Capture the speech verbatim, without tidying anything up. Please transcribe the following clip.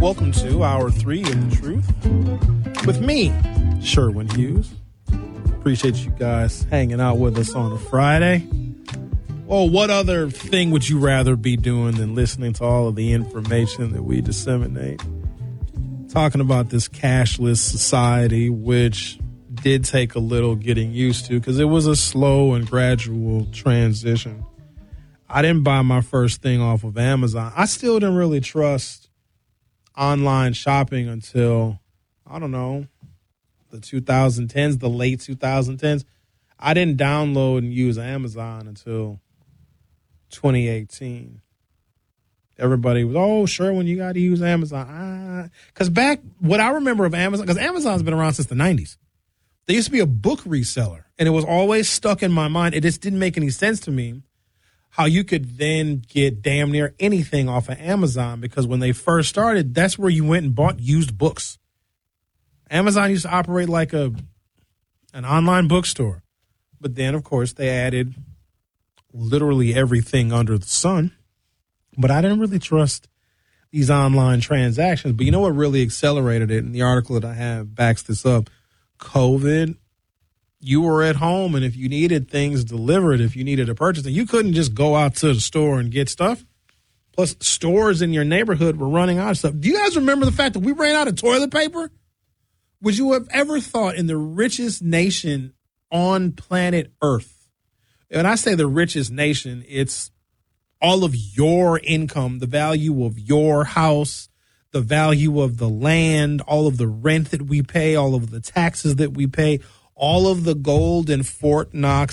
welcome to Hour three of The Truth with me, Sherwin Hughes. Appreciate you guys hanging out with us on a Friday. Well, what other thing would you rather be doing than listening to all of the information that we disseminate? Talking about this cashless society, which did take a little getting used to because it was a slow and gradual transition. I didn't buy my first thing off of Amazon. I still didn't really trust online shopping until, I don't know, the twenty tens, the late twenty tens. I didn't download and use Amazon until twenty eighteen. Everybody was, oh, sure, when you got to use Amazon. Because ah. back, what I remember of Amazon, because Amazon's been around since the nineties. They used to be a book reseller, and it was always stuck in my mind. It just didn't make any sense to me how you could then get damn near anything off of Amazon, because when they first started, that's where you went and bought used books. Amazon used to operate like a an online bookstore. But then, of course, they added literally everything under the sun. But I didn't really trust these online transactions. But you know what really accelerated it? And the article that I have backs this up. COVID. You were at home, and if you needed things delivered, if you needed a purchase, and you couldn't just go out to the store and get stuff. Plus, stores in your neighborhood were running out of stuff. Do you guys remember the fact that we ran out of toilet paper? Would you have ever thought in the richest nation on planet Earth, and I say the richest nation, it's all of your income, the value of your house, the value of the land, all of the rent that we pay, all of the taxes that we pay, all of the gold in Fort Knox,